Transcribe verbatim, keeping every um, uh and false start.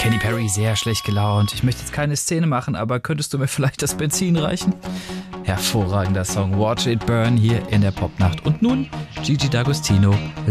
Katy Perry sehr schlecht gelaunt. Ich möchte jetzt keine Szene machen, aber könntest du mir vielleicht das Benzin reichen? Hervorragender Song Watch It Burn hier in der Popnacht. Und nun Gigi D'Agostino,